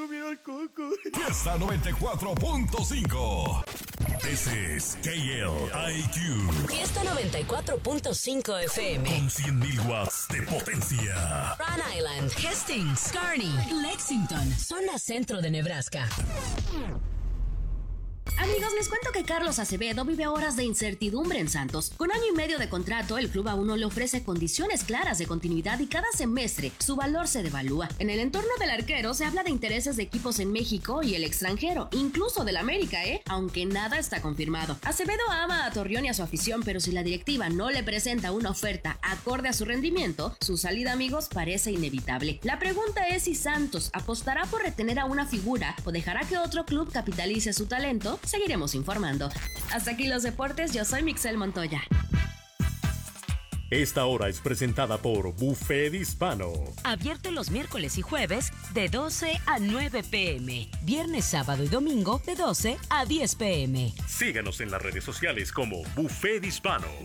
tengo miedo al coco. Fiesta 94.5. This is KLIQ. Fiesta 94.5 FM. Con 100.000 watts de potencia. Rhode Island, Hastings, Kearney, Lexington, zona centro de Nebraska. Amigos, les cuento que Carlos Acevedo vive horas de incertidumbre en Santos. Con año y medio de contrato, el club aún no le ofrece condiciones claras de continuidad y cada semestre su valor se devalúa. En el entorno del arquero se habla de intereses de equipos en México y el extranjero, incluso del América, aunque nada está confirmado. Acevedo ama a Torreón y a su afición, pero si la directiva no le presenta una oferta acorde a su rendimiento, su salida, amigos, parece inevitable. La pregunta es si Santos apostará por retener a una figura o dejará que otro club capitalice su talento. Seguiremos informando. Hasta aquí los deportes, yo soy Mixel Montoya. Esta hora es presentada por Buffet Hispano. Abierto los miércoles y jueves de 12 a 9 p.m. Viernes, sábado y domingo de 12 a 10 p.m. Síganos en las redes sociales como Buffet Hispano.